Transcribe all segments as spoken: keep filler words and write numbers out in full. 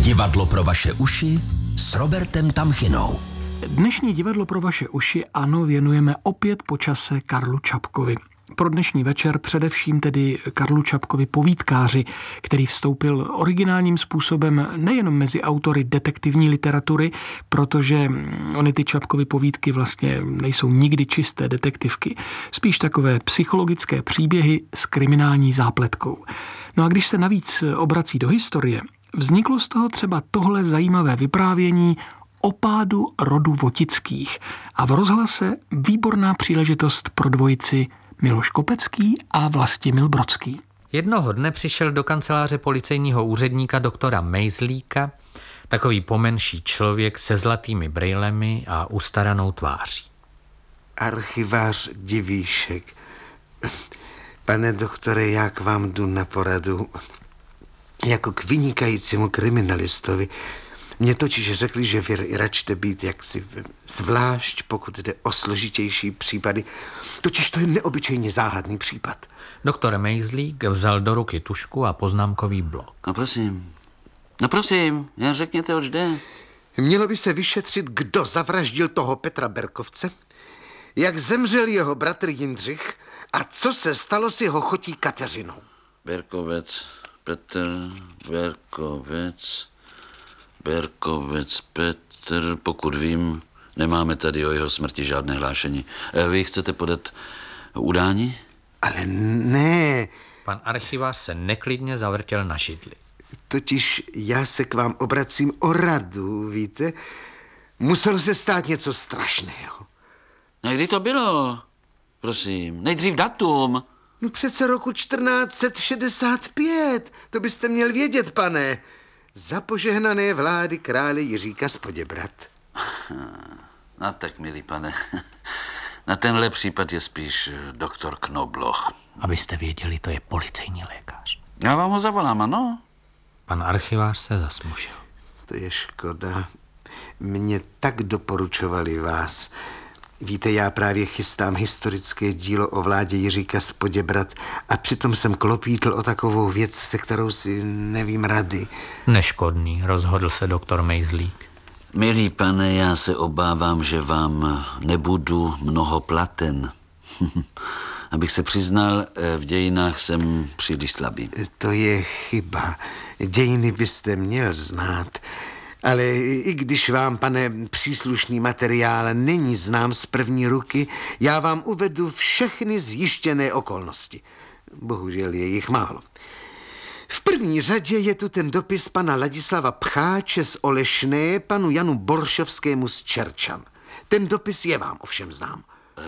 Divadlo pro vaše uši s Robertem Tamchinou. Dnešní divadlo pro vaše uši, ano, věnujeme opět po čase Karlu Čapkovi. Pro dnešní večer především tedy Karlu Čapkovi povídkáři, který vstoupil originálním způsobem nejenom mezi autory detektivní literatury, protože ony ty Čapkovy povídky vlastně nejsou nikdy čisté detektivky, spíš takové psychologické příběhy s kriminální zápletkou. No a když se navíc obrací do historie, vzniklo z toho třeba tohle zajímavé vyprávění o pádu rodu Votických a v rozhlase výborná příležitost pro dvojici Miloš Kopecký a Vlastimil Brodský. Jednoho dne přišel do kanceláře policejního úředníka doktora Mejzlíka takový pomenší člověk se zlatými brýlemi a ustaranou tváří. Archivář Divíšek. Pane doktore, já k vám jdu na poradu jako k vynikajícímu kriminalistovi. Mně totiž řekli, že vy račte být jaksi zvlášť, pokud jde o složitější případy. Totiž to je neobyčejně záhadný případ. Doktor Mejzlík vzal do ruky tušku a poznámkový blok. No prosím, no prosím, jen řekněte, oč jde. Mělo by se vyšetřit, kdo zavraždil toho Petra Berkovce, jak zemřel jeho bratr Jindřich a co se stalo s jeho chotí Kateřinou. Berkovec, Petr, Berkovec... Berkovec Petr, pokud vím, nemáme tady o jeho smrti žádné hlášení. Vy chcete podat udání? Ale ne. Pan archivář se neklidně zavrtěl na židli. Totiž já se k vám obracím o radu, víte? Muselo se stát něco strašného. A kdy to bylo? Prosím, nejdřív datum. No přece roku čtrnáct set šedesát pět. To byste měl vědět, pane. Za požehnané vlády krále Jiříka z Poděbrad. No tak, milý pane, na tenhle případ je spíš doktor Knobloch. Abyste věděli, to je policejní lékař. Já vám ho zavolám, ano? Pan archivář se zasmušil. To je škoda. Mě tak doporučovali vás. Víte, já právě chystám historické dílo o vládě Jiříka z Poděbrad a přitom jsem klopítl o takovou věc, se kterou si nevím rady. Neškodný, rozhodl se doktor Mejzlík. Milý pane, já se obávám, že vám nebudu mnoho platen. Abych se přiznal, v dějinách jsem příliš slabý. To je chyba. Dějiny byste měl znát. Ale i když vám, pane, příslušný materiál není znám z první ruky, já vám uvedu všechny zjištěné okolnosti. Bohužel je jich málo. V první řadě je tu ten dopis pana Ladislava Pcháče z Olešné panu Janu Boršovskému z Čerčan. Ten dopis je vám ovšem znám.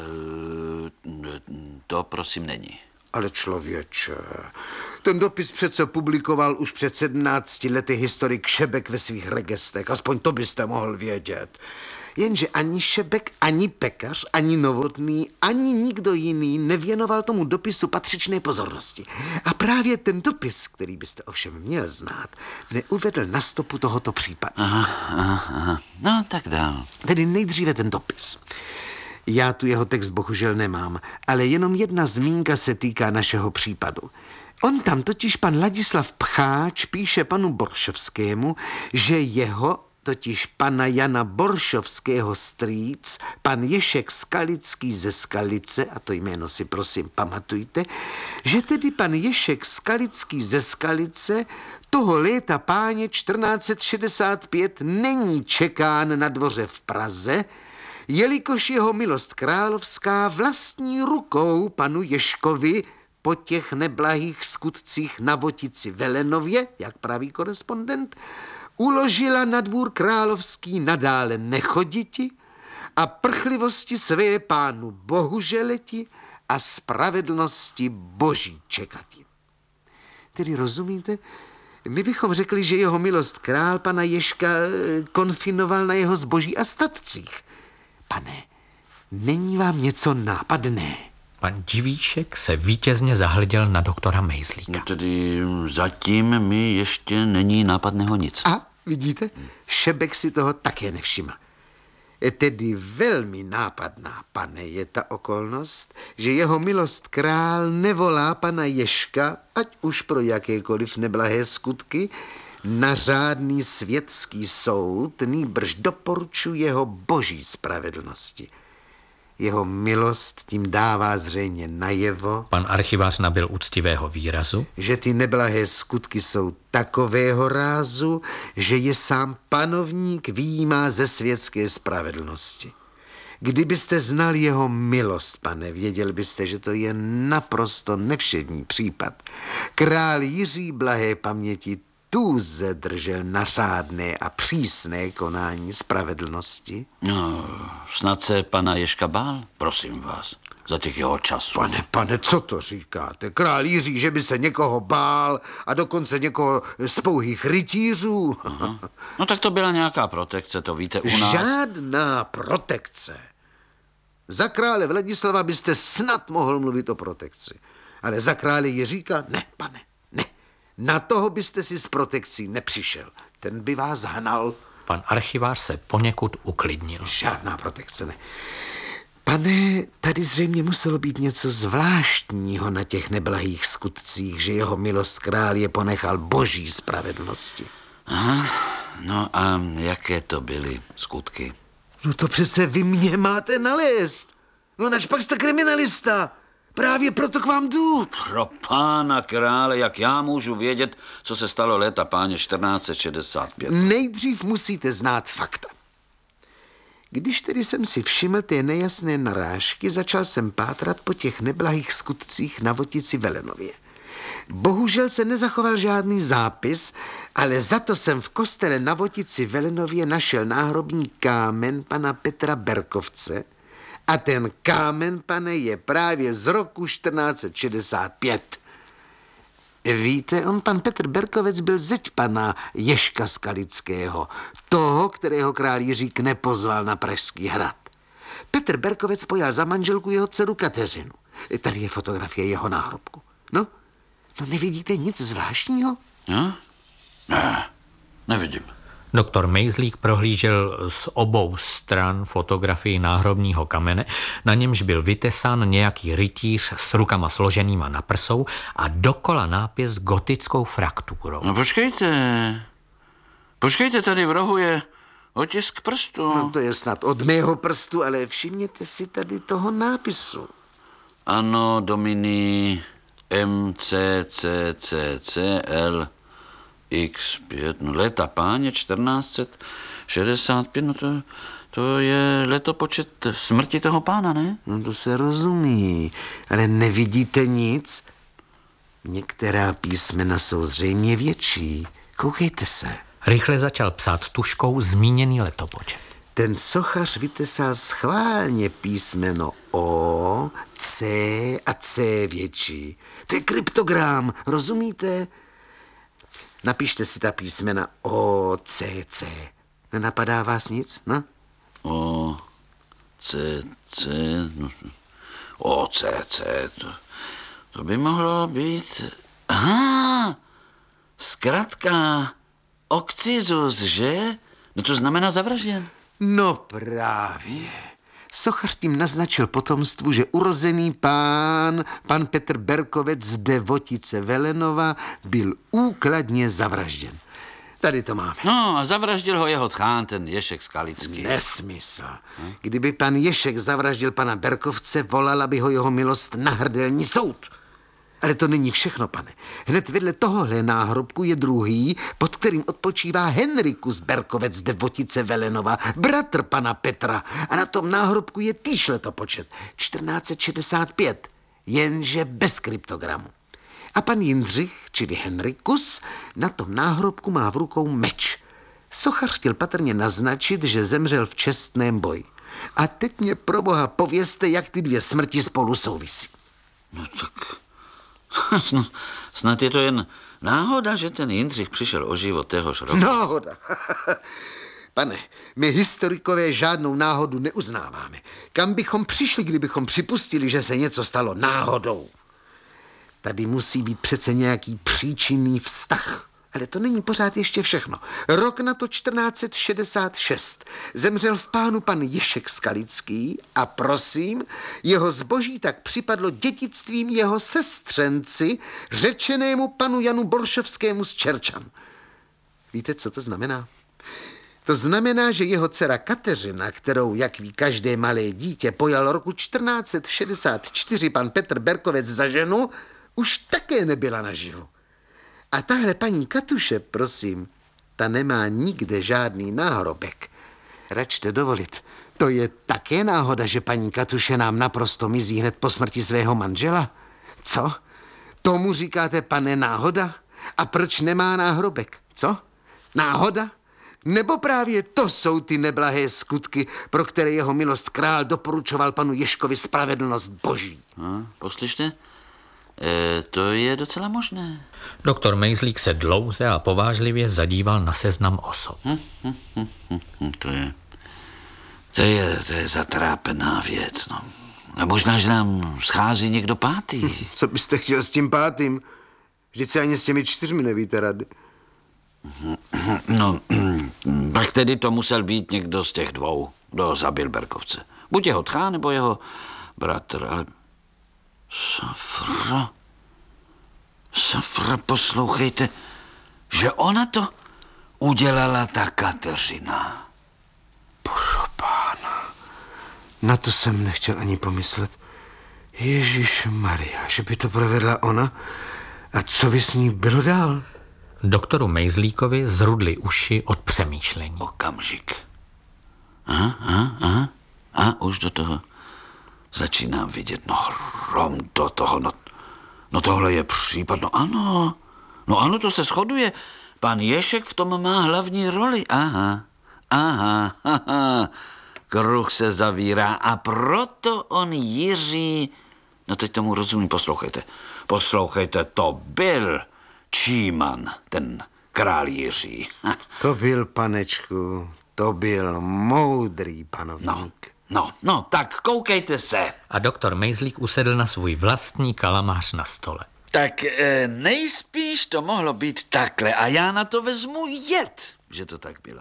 E, to prosím není. Ale člověče, ten dopis přece publikoval už před sedmnácti lety historik Šebek ve svých regestech, aspoň to byste mohl vědět. Jenže ani Šebek, ani Pekař, ani Novotný, ani nikdo jiný nevěnoval tomu dopisu patřičné pozornosti. A právě ten dopis, který byste ovšem měl znát, neuvedl na stopu tohoto případu. Aha, aha, aha. No, tak dál. Tedy nejdříve ten dopis. Já tu jeho text bohužel nemám, ale jenom jedna zmínka se týká našeho případu. On tam totiž pan Ladislav Pcháč píše panu Boršovskému, že jeho, totiž pana Jana Boršovského strýc, pan Ješek Skalický ze Skalice, a to jméno si prosím pamatujte, že tedy pan Ješek Skalický ze Skalice toho léta páně čtrnáct set šedesát pět není čekán na dvoře v Praze, jelikož jeho milost královská vlastní rukou panu Ješkovi po těch neblahých skutcích na Votici Velenově, jak praví korespondent, uložila na dvůr královský nadále nechoditi a prchlivosti své pánu Bohu želeti a spravedlnosti Boží čekati. Tedy rozumíte? My bychom řekli, že jeho milost král pana Ješka konfinoval na jeho zboží a statcích. Pane, není vám něco nápadné? Pan Divíšek se vítězně zahleděl na doktora Mejzlíka. No tedy zatím mi ještě není nápadného nic. A, vidíte, Šebek si toho také nevšiml. Tedy velmi nápadná, pane, je ta okolnost, že jeho milost král nevolá pana Ješka, ať už pro jakékoliv neblahé skutky, na řádný světský soud, nýbrž doporučuje jeho boží spravedlnosti. Jeho milost tím dává zřejmě najevo, Pan archivář nabyl úctivého výrazu, že ty neblahé skutky jsou takového rázu, že je sám panovník vyjímá ze světské spravedlnosti. Kdybyste znal jeho milost, pane, věděl byste, že to je naprosto nevšední případ. Král Jiří blahé paměti tůze držel na řádné a přísné konání spravedlnosti. No, snad se pana Ježka bál, prosím vás, za těch jeho časů. Pane, pane, co to říkáte? Král Jiří, že by se někoho bál a dokonce někoho z pouhých rytířů? Aha. No tak to byla nějaká protekce, to víte u nás. Žádná protekce. Za krále Vladislava byste snad mohl mluvit o protekci. Ale za krále Jiříka ne, pane, ne. Na toho byste si s protekcí nepřišel. Ten by vás hnal. pan archivář se poněkud uklidnil. Žádná protekce, ne. Pane, tady zřejmě muselo být něco zvláštního na těch neblahých skutcích, že jeho milost král je ponechal boží spravedlnosti. Aha, no a jaké to byly skutky? No to přece vy mě máte nalézt. No nač pak jste kriminalista. Právě proto k vám jdu. Pro pána krále, jak já můžu vědět, co se stalo léta páně čtrnáct set šedesát pět? Nejdřív musíte znát fakta. Když tedy jsem si všiml té nejasné narážky, začal jsem pátrat po těch neblahých skutcích na Votici Velenově. Bohužel se nezachoval žádný zápis, ale za to jsem v kostele na Votici Velenově našel náhrobní kámen pana Petra Berkovce a ten kámen, pane, je právě z roku čtrnáct set šedesát pět. Víte, on, pan Petr Berkovec, byl zeď pana Ježka Skalického, toho, kterého král Jiřík nepozval na Pražský hrad. Petr Berkovec pojal za manželku jeho dceru Kateřinu. Tady je fotografie jeho náhrobku. No, no nevidíte nic zvláštního? No? Ne, nevidím. Doktor Mejzlík prohlížel z obou stran fotografii náhrobního kamene, na němž byl vytesán nějaký rytíř s rukama složenýma na prsou a dokola nápis gotickou frakturou. No počkejte, počkejte, tady v rohu je otisk prstu. No to je snad od mého prstu, ale všimněte si tady toho nápisu. Ano, Domini M C C C C L X pět, no léta páně čtrnáct set šedesát pět, no to, to je letopočet smrti toho pána, ne? No to se rozumí, ale nevidíte nic? Některá písmena jsou zřejmě větší. Koukejte se. Rychle začal psát tuškou zmíněný letopočet. Ten sochař vytesal schválně písmeno O, C a C větší. To je kryptogram, rozumíte? Napište si ta písmena O, C, C. Nenapadá vás nic, no? O, C, C, no, O, C, C, to, to by mohlo být... Aha, zkratka Okcizus, že? No to znamená zavražděn. No právě. Sochař tím naznačil potomstvu, že urozený pán, pan Petr Berkovec de Votice Velenova, byl úkladně zavražděn. Tady to máme. No a zavraždil ho jeho tchán, ten Ježek Skalický. Nesmysl. Kdyby pan Ježek zavraždil pana Berkovce, volala by ho jeho milost na hrdelní soud. Ale to není všechno, pane. Hned vedle tohohle náhrobku je druhý, pod kterým odpočívá Henrikus Berkovec de Votice Velenova, bratr pana Petra. A na tom náhrobku je týž letopočet, čtrnáct set šedesát pět, jenže bez kryptogramu. A pan Jindřich, čili Henrikus, na tom náhrobku má v rukou meč. Sochař chtěl patrně naznačit, že zemřel v čestném boji. A teď mě pro boha povězte, jak ty dvě smrti spolu souvisí. No tak... Snad je to jen náhoda, že ten Jindřich přišel o život téhož roku. Náhoda. Pane, my historikové žádnou náhodu neuznáváme. Kam bychom přišli, kdybychom připustili, že se něco stalo náhodou? Tady musí být přece nějaký příčinný vztah. Ale to není pořád ještě všechno. Rok na to čtrnáct set šedesát šest zemřel v pánu pan Ježek Skalický a prosím, jeho zboží tak připadlo dědictvím jeho sestřenci, řečenému panu Janu Boršovskému z Čerčan. Víte, co to znamená? To znamená, že jeho dcera Kateřina, kterou, jak ví každé malé dítě, pojal roku čtrnáct set šedesát čtyři pan Petr Berkovec za ženu, už také nebyla naživu. A tahle paní Katuše, prosím, ta nemá nikde žádný náhrobek. Račte dovolit. To je také náhoda, že paní Katuše nám naprosto mizí hned po smrti svého manžela? Co? Tomu říkáte, pane, náhoda? A proč nemá náhrobek? Co? Náhoda? Nebo právě to jsou ty neblahé skutky, pro které jeho milost král doporučoval panu Ježkovi spravedlnost boží? No, poslyšte, e, to je docela možné. Doktor Mejzlík se dlouze a povážlivě zadíval na seznam osob. Hm, hm, hm, hm, hm, to je... To je, to je zatrápená věc, no. A možná, že nám schází někdo pátý. Co byste chtěl s tím pátým? Vždyť se ani s těmi čtyřmi nevíte rady. No, tak tedy to musel být někdo z těch dvou, kdo zabil Berkovce. Buď jeho tchán, nebo jeho bratr, ale... Safra... Safra, poslouchejte, že ona to udělala ta Kateřina. Propána. Na to jsem nechtěl ani pomyslet. Ježišmarja, že by to provedla ona? A co by s ní bylo dál? Doktoru Mejzlíkovi zrudly uši od přemýšlení. Okamžik. Aha, aha, aha. A už do toho začínám vidět. No hrom do toho. No, no tohle je případ. No ano. No ano, to se shoduje. Pan Ježek v tom má hlavní roli. Aha. Aha. Aha. Kruh se zavírá a proto on Jiří... No teď tomu rozumím. Poslouchejte. Poslouchejte, to byl... Číman, ten král Jiří. To byl, panečku, to byl moudrý panovník. No, no, no, tak koukejte se. A doktor Mejzlík usedl na svůj vlastní kalamář na stole. Tak e, nejspíš to mohlo být takhle a já na to vezmu jed, že to tak bylo.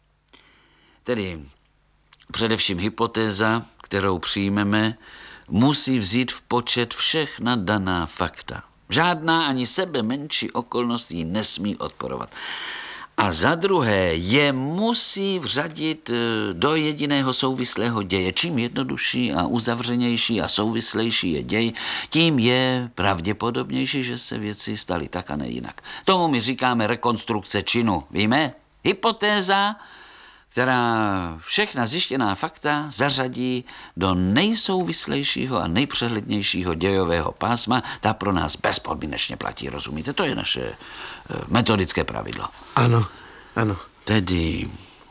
Tedy především hypotéza, kterou přijmeme, musí vzít v počet všechna daná fakta. Žádná ani sebe menší okolnost jí nesmí odporovat. A za druhé je musí vřadit do jediného souvislého děje. Čím jednodušší a uzavřenější a souvislejší je děj, tím je pravděpodobnější, že se věci staly tak a ne jinak. Tomu my říkáme rekonstrukce činu. Víme? Hypotéza, která všechna zjištěná fakta zařadí do nejsouvislejšího a nejpřehlednějšího dějového pásma, ta pro nás bezpodmínečně platí, rozumíte? To je naše e, metodické pravidlo. Ano, ano. Tedy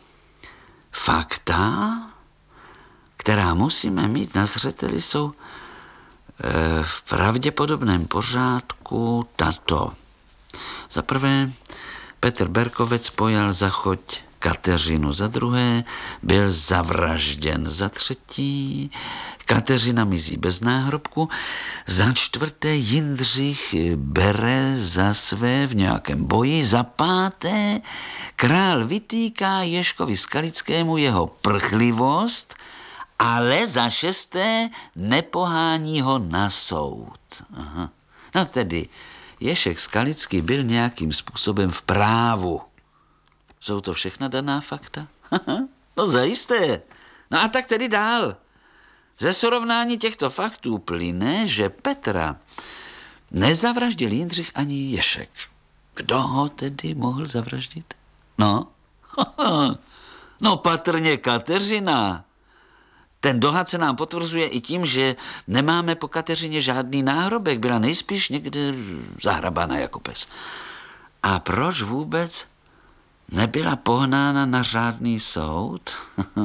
fakta, která musíme mít na zřeteli, jsou e, v pravděpodobném pořádku tato. Za prvé, Petr Berkovec pojal za choď Kateřinu, za druhé byl zavražděn, za třetí Kateřina mizí bez náhrobku, za čtvrté Jindřich bere za své v nějakém boji, za páté král vytýká Ježkovi Skalickému jeho prchlivost, ale za šesté nepohání ho na soud. Aha. No tedy Ježek Skalický byl nějakým způsobem v právu. Jsou to všechna daná fakta? No zajisté. No a tak tedy dál. Ze srovnání těchto faktů plyne, že Petra nezavraždil Jindřich ani Ježek. Kdo ho tedy mohl zavraždit? No, no patrně Kateřina. Ten dohad se nám potvrzuje i tím, že nemáme po Kateřině žádný náhrobek. Byla nejspíš někde zahrabána jako pes. A proč vůbec nebyla pohnána na řádný soud?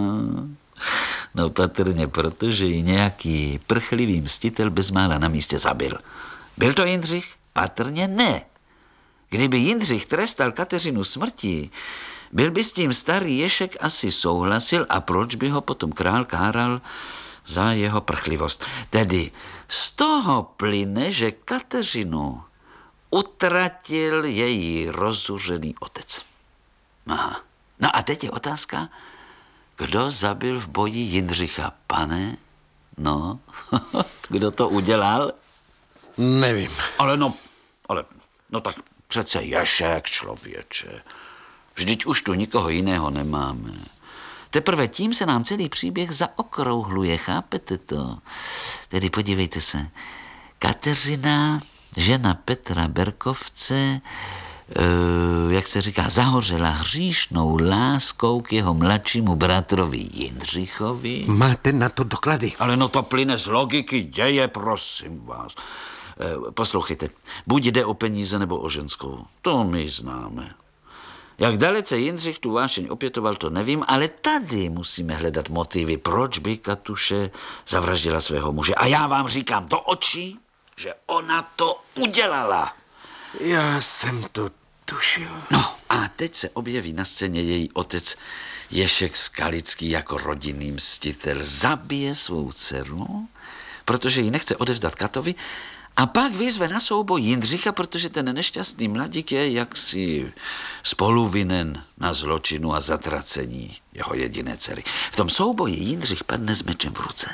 No patrně, protože ji nějaký prchlivý mstitel bezmála na místě zabil. Byl to Jindřich? Patrně ne. Kdyby Jindřich trestal Kateřinu smrtí, byl by s tím starý Ježek asi souhlasil a proč by ho potom král káral za jeho prchlivost. Tedy z toho plyne, že Kateřinu utratil její rozuřený otec. Aha. No a teď je otázka, kdo zabil v boji Jindřicha, pane? No, kdo to udělal? Nevím. Ale no, ale, no tak přece Ježek, člověče. Vždyť už tu nikoho jiného nemáme. Teprve tím se nám celý příběh zaokrouhluje, chápete to? Tedy podívejte se, Kateřina, žena Petra Berkovce, e, jak se říká, zahořela hříšnou láskou k jeho mladšímu bratrovi Jindřichovi. Máte na to doklady? Ale no to plyne z logiky děje, prosím vás. E, poslouchejte, buď jde o peníze nebo o ženskou, to my známe. Jak dalece Jindřich tu vášeň opětoval, to nevím, ale tady musíme hledat motivy, proč by Katuše zavraždila svého muže. A já vám říkám do očí, že ona to udělala. Já jsem to tušil. No a teď se objeví na scéně její otec Ježek Skalický jako rodinný mstitel. Zabije svou dceru, protože ji nechce odevzdat Katovi, a pak vyzve na souboj Jindřicha, protože ten nešťastný mladík je jaksi spoluvinen na zločinu a zatracení jeho jediné dcery. V tom souboji Jindřich padne s mečem v ruce.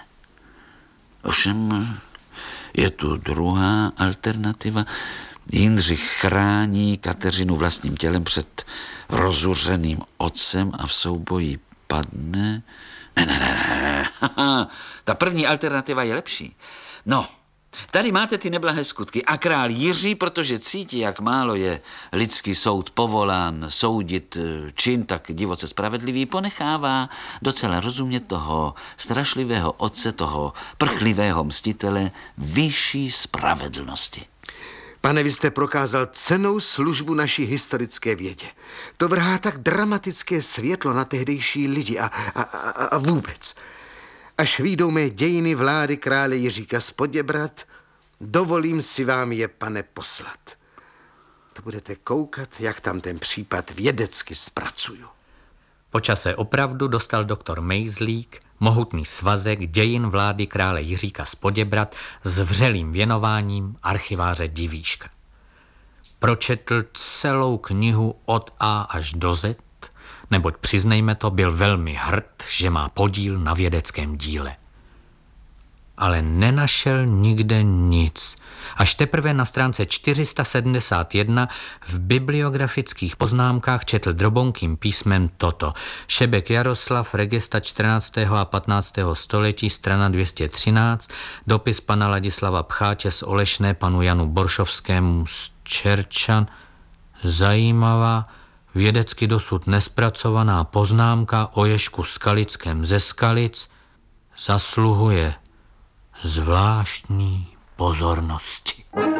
Ovšem je tu druhá alternativa. Jindřich chrání Kateřinu vlastním tělem před rozuřeným otcem a v souboji padne. Ne, ne, ne, ne. Ta první alternativa je lepší. No, tady máte ty neblahé skutky a král Jiří, protože cítí, jak málo je lidský soud povolán soudit čin tak divoce spravedlivý, ponechává docela rozumně toho strašlivého otce, toho prchlivého mstitele vyšší spravedlnosti. Pane, vy jste prokázal cennou službu naší historické vědě. To vrhá tak dramatické světlo na tehdejší lidi a, a, a, a vůbec. Až vyjdou mé dějiny vlády krále Jiříka z Poděbrad, dovolím si vám je, pane, poslat. To budete koukat, jak tam ten případ vědecky zpracuju. Po čase opravdu dostal doktor Mejzlík mohutný svazek dějin vlády krále Jiříka z Poděbrad s vřelým věnováním archiváře Divíška. Pročetl celou knihu od A až do Z, neboť přiznejme to, byl velmi hrd, že má podíl na vědeckém díle. Ale nenašel nikde nic. Až teprve na stránce čtyři sta sedmdesát jedna v bibliografických poznámkách četl drobonkým písmem toto. Šebek Jaroslav, regesta čtrnáctého a patnáctého století, strana dvě stě třináct, dopis pana Ladislava Pcháče z Olešné panu Janu Boršovskému z Čerčan. Zajímavá, vědecky dosud nespracovaná poznámka o Ježku Skalickém ze Skalic zasluhuje zvláštní pozornosti.